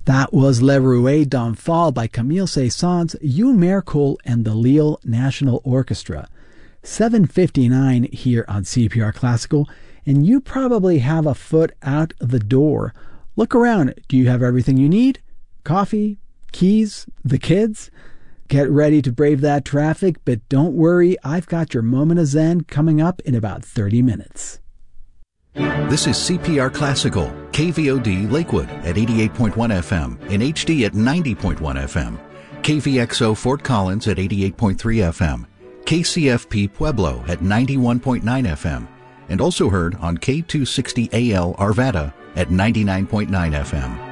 That was Le Rouet d'Enfant by Camille Saint-Saëns, Youn Mercoul, and the Lille National Orchestra. 7:59 here on CPR Classical, and you probably have a foot out the door. Look around. Do you have everything you need? Coffee? Keys? The kids? Get ready to brave that traffic, but don't worry, I've got your moment of zen coming up in about 30 minutes. This is CPR Classical, KVOD Lakewood at 88.1 FM, in HD at 90.1 FM, KVXO Fort Collins at 88.3 FM, KCFP Pueblo at 91.9 FM, and also heard on K260AL Arvada at 99.9 FM.